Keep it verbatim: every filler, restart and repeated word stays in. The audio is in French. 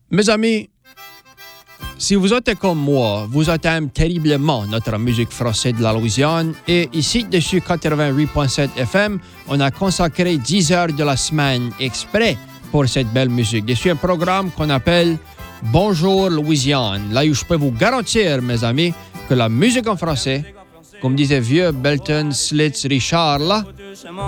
Mes amis, si vous êtes comme moi, vous aimez terriblement notre musique française de la Louisiane et ici, dessus quatre-vingt-huit virgule sept F M, on a consacré dix heures de la semaine exprès pour cette belle musique. Dessus un programme qu'on appelle Bonjour Louisiane, là où je peux vous garantir, mes amis, que la musique en français, comme disait vieux Belton Slits Richard là,